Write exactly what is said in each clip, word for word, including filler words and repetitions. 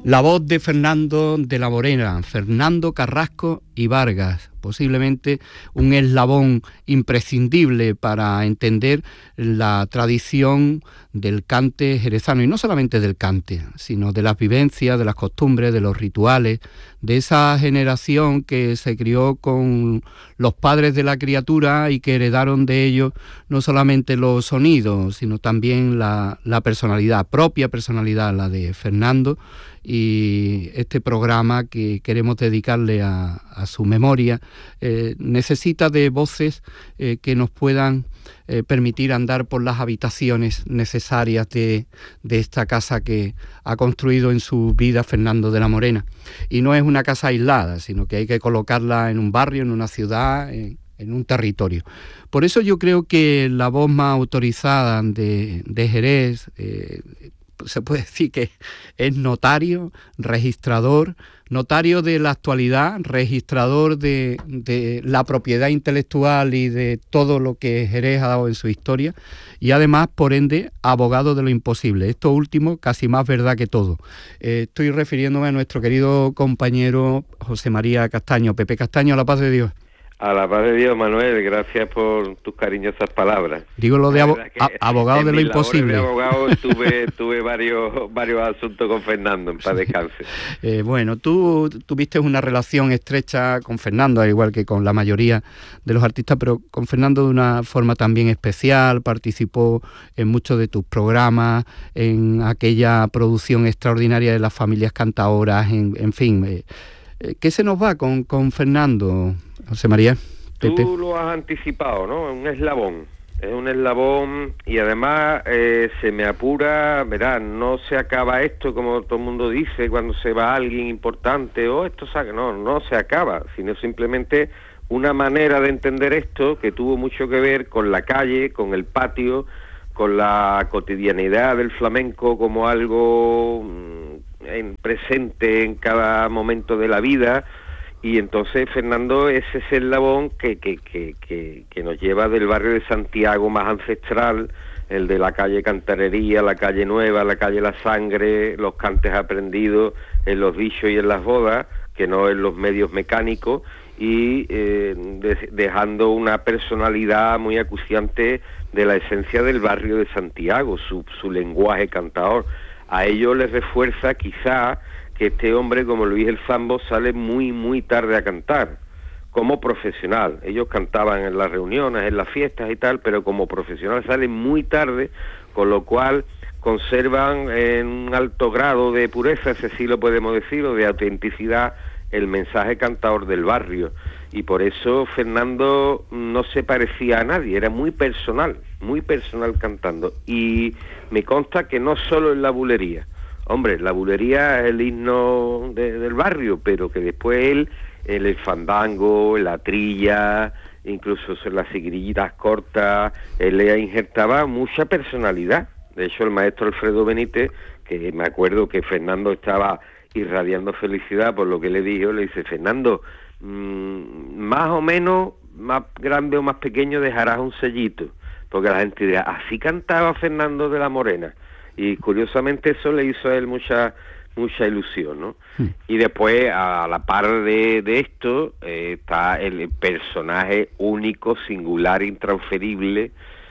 La voz de Fernando de la Morena, Fernando Carrasco y Vargas, posiblemente un eslabón imprescindible para entender la tradición del cante jerezano, y no solamente del cante, sino de las vivencias, de las costumbres, de los rituales, de esa generación que se crió con los padres de la criatura y que heredaron de ellos no solamente los sonidos, sino también la, la personalidad, propia personalidad, la de Fernando, y este programa que queremos dedicarle a, a su memoria eh, necesita de voces eh, que nos puedan eh, permitir andar por las habitaciones necesarias de, de esta casa que ha construido en su vida Fernando de la Morena. Y no es una casa aislada, sino que hay que colocarla en un barrio, en una ciudad, en, en un territorio. Por eso yo creo que la voz más autorizada de, de Jerez, eh, se puede decir que es notario, registrador, notario de la actualidad, registrador de, de la propiedad intelectual y de todo lo que Jerez ha dado en su historia, y además, por ende, abogado de lo imposible. Esto último, casi más verdad que todo. Eh, estoy refiriéndome a nuestro querido compañero José María Castaño. Pepe Castaño, a la paz de Dios. A la paz de Dios, Manuel, gracias por tus cariñosas palabras. Digo lo de abo a, abogado de lo imposible. En mi labor de abogado tuve, tuve varios, varios asuntos con Fernando, en paz descanse. Eh, bueno, tú tuviste una relación estrecha con Fernando, al igual que con la mayoría de los artistas, pero con Fernando de una forma también especial, participó en muchos de tus programas, en aquella producción extraordinaria de las familias cantaoras, en, en fin. Eh, ¿Qué se nos va con, con Fernando, José María? Pepe. Tú lo has anticipado, ¿no? Un eslabón, es un eslabón y además eh, se me apura, verás, no se acaba esto como todo el mundo dice cuando se va alguien importante, o oh, esto saca, no, no se acaba, sino simplemente una manera de entender esto que tuvo mucho que ver con la calle, con el patio, con la cotidianidad del flamenco como algo en presente en cada momento de la vida. Y entonces Fernando es ese eslabón que, que, que, que, que nos lleva del barrio de Santiago más ancestral, el de la calle Cantarería, la calle Nueva, la calle La Sangre, los cantes aprendidos en los dichos y en las bodas, que no en los medios mecánicos, y eh, de, dejando una personalidad muy acuciante de la esencia del barrio de Santiago, su, su lenguaje cantador. A ello les refuerza quizá que este hombre, como Luis el Zambo, sale muy, muy tarde a cantar, como profesional. Ellos cantaban en las reuniones, en las fiestas y tal, pero como profesional sale muy tarde, con lo cual conservan en un alto grado de pureza, ese sí lo podemos decir, o de autenticidad, el mensaje cantador del barrio. Y por eso Fernando no se parecía a nadie, era muy personal, muy personal cantando. Y me consta que no solo en la bulería. Hombre, la bulería es el himno de, del barrio, pero que después él, en el fandango, en la trilla, incluso en las sigrillitas cortas, él le injertaba mucha personalidad. De hecho, el maestro Alfredo Benítez, que me acuerdo que Fernando estaba irradiando felicidad por lo que le dijo, le dice: Fernando, mmm, más o menos, más grande o más pequeño, dejarás un sellito, porque la gente dirá, así cantaba Fernando de la Morena. Y curiosamente eso le hizo a él mucha mucha ilusión, ¿no? Mm. Y después, a la par de, de esto, eh, está el personaje único, singular, intransferible,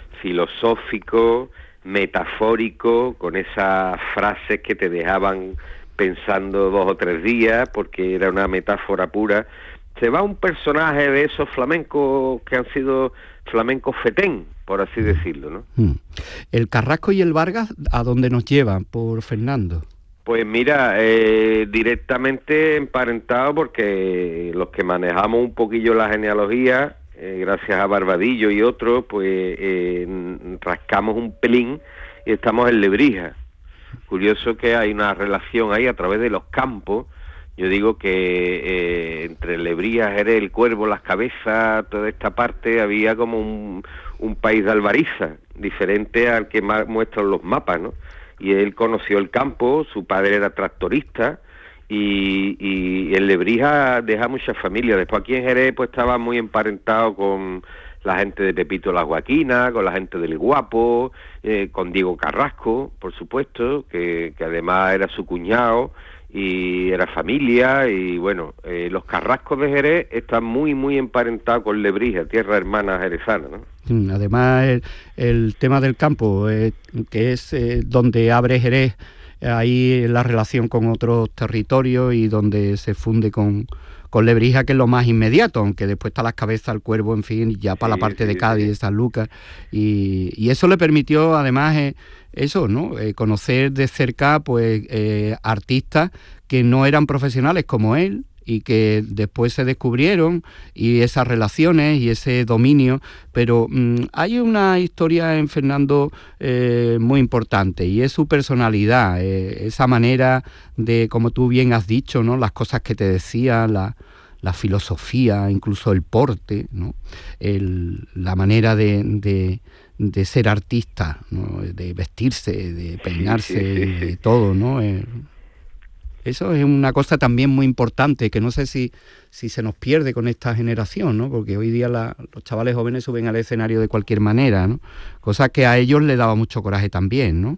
filosófico, metafórico, con esas frases que te dejaban pensando dos o tres días, porque era una metáfora pura. Se va un personaje de esos flamencos que han sido flamencos fetén, por así decirlo, ¿no? ¿El Carrasco y el Vargas a dónde nos llevan, por Fernando? Pues mira, eh, directamente emparentado, porque los que manejamos un poquillo la genealogía, eh, gracias a Barbadillo y otros, pues eh, rascamos un pelín y estamos en Lebrija. Curioso que hay una relación ahí a través de los campos. Yo digo que eh, entre Lebrija, Jerez, el Cuervo, Las Cabezas, toda esta parte, había como un, un país de albariza, diferente al que muestran los mapas, ¿no? Y él conoció el campo, su padre era tractorista, y, y en Lebrija deja mucha familia. Después aquí en Jerez pues estaba muy emparentado con la gente de Pepito la Joaquina, con la gente del Guapo, eh, con Diego Carrasco, por supuesto, que, que además era su cuñado, y era familia, y bueno, eh, los carrascos de Jerez están muy, muy emparentados con Lebrija, tierra hermana jerezana, ¿no? Además, el, el tema del campo, eh, que es eh, donde abre Jerez, ahí la relación con otros territorios y donde se funde con, con Lebrija, que es lo más inmediato, aunque después está Las Cabezas, el Cuervo, en fin, ya para sí, la parte sí, de Cádiz, sí. San Lucas, y, y eso le permitió además eh, eso, ¿no? Eh, conocer de cerca pues eh, artistas que no eran profesionales como él, y que después se descubrieron, y esas relaciones y ese dominio, pero mmm, hay una historia en Fernando eh, muy importante, y es su personalidad, eh, esa manera de, como tú bien has dicho, ¿no? Las cosas que te decía, la, la filosofía, incluso el porte, ¿no? El, la manera de, de, de ser artista, ¿no? De vestirse, de peinarse, sí, sí, sí. de todo, ¿no? Eh, Eso es una cosa también muy importante, que no sé si, si se nos pierde con esta generación, ¿no? Porque hoy día la, los chavales jóvenes suben al escenario de cualquier manera, ¿no? Cosa que a ellos les daba mucho coraje también, ¿no?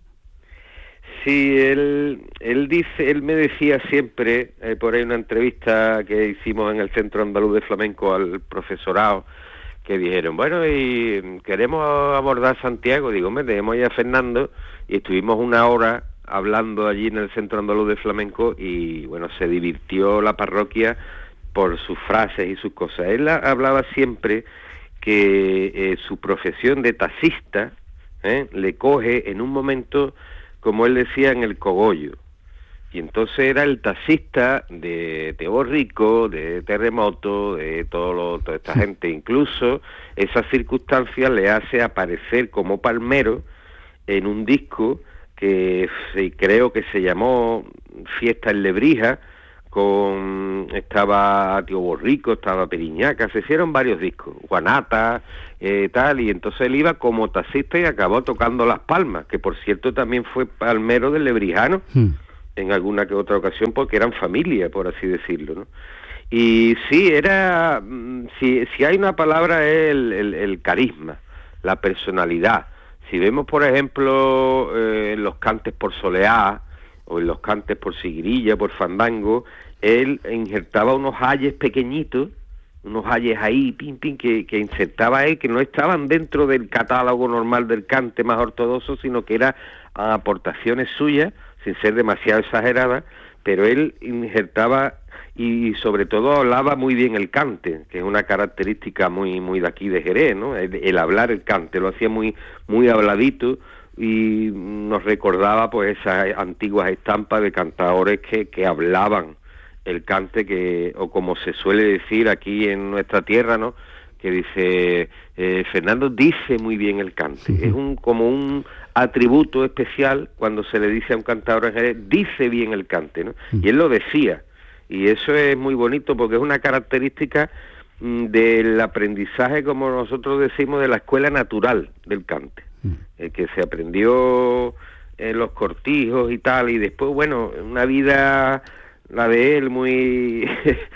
Sí, él, él dice, él me decía siempre, eh, por ahí una entrevista que hicimos en el Centro Andaluz de Flamenco al profesorado, que dijeron, bueno, y queremos abordar Santiago. Digo, me tenemos ya a Fernando, y estuvimos una hora hablando allí en el Centro Andaluz de Flamenco, y bueno, se divirtió la parroquia por sus frases y sus cosas. Él hablaba siempre que eh, su profesión de taxista ¿eh? le coge en un momento, como él decía, en el cogollo, y entonces era el taxista de Teo Rico, de Terremoto, de todo lo, toda esta gente. Incluso esa circunstancia le hace aparecer como palmero en un disco que sí, creo que se llamó Fiesta en Lebrija, con estaba Tío Borrico, estaba Periñaca, se hicieron varios discos, Juanata, eh, tal, y entonces él iba como taxista y acabó tocando Las Palmas, que por cierto también fue palmero del lebrijano, hmm. en alguna que otra ocasión, porque eran familia, por así decirlo, ¿no? Y sí, era, si, si hay una palabra es el, el, el carisma, la personalidad. Si vemos, por ejemplo, eh, en los cantes por soleá, o en los cantes por siguirilla, por fandango, él injertaba unos ayes pequeñitos, unos ayes ahí, pin, pin, que, que insertaba él, que no estaban dentro del catálogo normal del cante más ortodoxo, sino que eran aportaciones suyas, sin ser demasiado exageradas, pero él injertaba y sobre todo hablaba muy bien el cante, que es una característica muy muy de aquí de Jerez, ¿no? El, el hablar el cante, lo hacía muy muy habladito, y nos recordaba pues esas antiguas estampas de cantadores que, que hablaban el cante, que o como se suele decir aquí en nuestra tierra, ¿no? Que dice, eh, Fernando dice muy bien el cante. Sí. Es un como un atributo especial cuando se le dice a un cantador en Jerez, dice bien el cante, ¿no? Sí. Y él lo decía. Y eso es muy bonito porque es una característica mm, del aprendizaje, como nosotros decimos, de la escuela natural del cante, mm. el que se aprendió en los cortijos y tal, y después, bueno, una vida, la de él, muy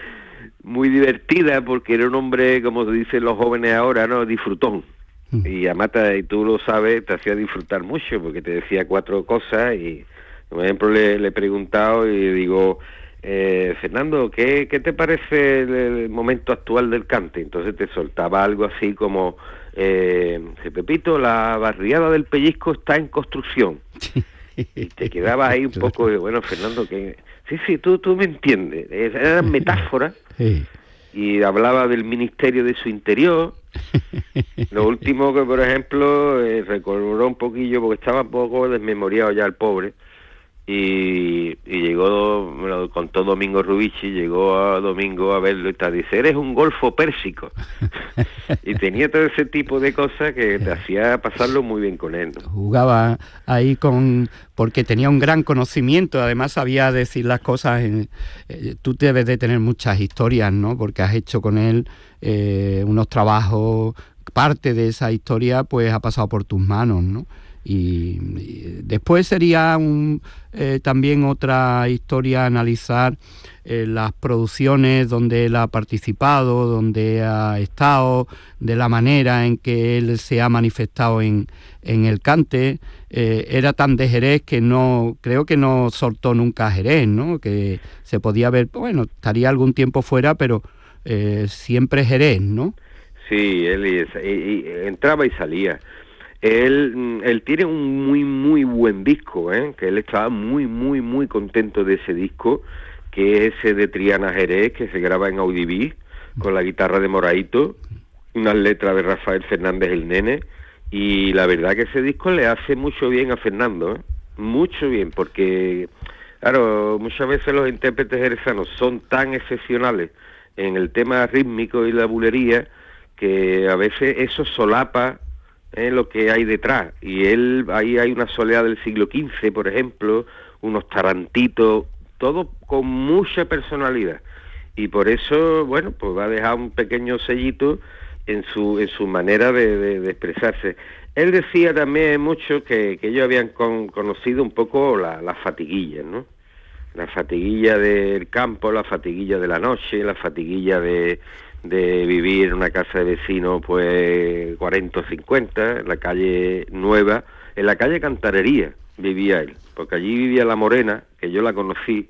muy divertida, porque era un hombre, como dicen los jóvenes ahora, ¿no? Disfrutón. Mm. Y además, y tú lo sabes, te hacía disfrutar mucho, porque te decía cuatro cosas, y por ejemplo le, le he preguntado y digo... Eh, Fernando, ¿qué, ¿qué te parece el, el momento actual del cante? Entonces te soltaba algo así como, eh, Pepito, la barriada del Pellizco está en construcción. Y te quedabas ahí un poco de, bueno, Fernando, que sí, sí, tú, tú me entiendes. Eran metáforas. Sí. Y hablaba del Ministerio de su Interior. Lo último que, por ejemplo, eh, recordó un poquillo, porque estaba un poco desmemoriado ya el pobre. Y, y llegó, me lo contó Domingo Rubici, llegó a Domingo a verlo y te dice, eres un golfo pérsico. Y tenía todo ese tipo de cosas que te hacía pasarlo muy bien con él, ¿no? Jugaba ahí con, porque tenía un gran conocimiento, además sabía decir las cosas. En, eh, tú debes de tener muchas historias, ¿no? Porque has hecho con él eh, unos trabajos, parte de esa historia pues ha pasado por tus manos, ¿no? y, y después sería un, eh, también otra historia analizar eh, las producciones donde él ha participado, donde ha estado, de la manera en que él se ha manifestado en, en el cante. Eh, era tan de Jerez que no, creo que no soltó nunca a Jerez, ¿no? Que se podía ver, bueno, estaría algún tiempo fuera, pero eh, siempre Jerez, ¿no? Sí, él y, y, y entraba y salía. Él, él tiene un muy, muy buen disco, ¿eh? Que él estaba muy, muy, muy contento de ese disco, que es ese de Triana Jerez, que se graba en Audivís, con la guitarra de Moraito, unas letras de Rafael Fernández el Nene, y la verdad que ese disco le hace mucho bien a Fernando, ¿eh? Mucho bien, porque, claro, muchas veces los intérpretes jerezanos son tan excepcionales en el tema rítmico y la bulería, que a veces eso solapa ¿eh? lo que hay detrás, y él, ahí hay una soleá del siglo quince, por ejemplo, unos tarantitos, todo con mucha personalidad, y por eso, bueno, pues va a dejar un pequeño sellito en su en su manera de, de, de expresarse. Él decía también mucho que, que ellos habían con, conocido un poco las la fatiguillas, ¿no? La fatiguilla del campo, la fatiguilla de la noche, la fatiguilla de, de vivir en una casa de vecinos, pues cuarenta o cincuenta, en la calle Nueva, en la calle Cantarería vivía él, porque allí vivía la Morena, que yo la conocí,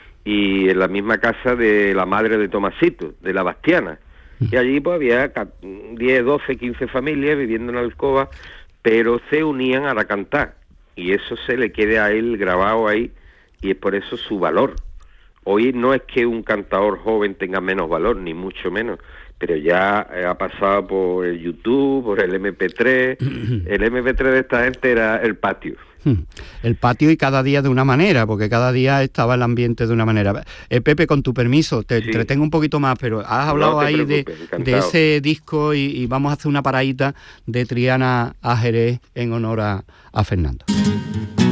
y en la misma casa de la madre de Tomasito, de la Bastiana, y allí pues había diez, doce, quince familias viviendo en la alcoba, pero se unían a la cantar, y eso se le quede a él grabado ahí, y es por eso su valor. Hoy no es que un cantador joven tenga menos valor, ni mucho menos, pero ya ha pasado por el YouTube, por el eme pe tres, el eme pe tres de esta gente era el patio. El patio, y cada día de una manera, porque cada día estaba el ambiente de una manera. Eh, Pepe, con tu permiso, te sí. entretengo un poquito más, pero has hablado no ahí de, de ese disco y, y vamos a hacer una paradita de Triana a Jerez en honor a, a Fernando.